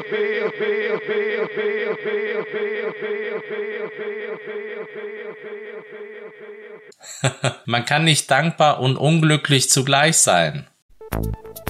Man kann nicht dankbar und unglücklich zugleich sein.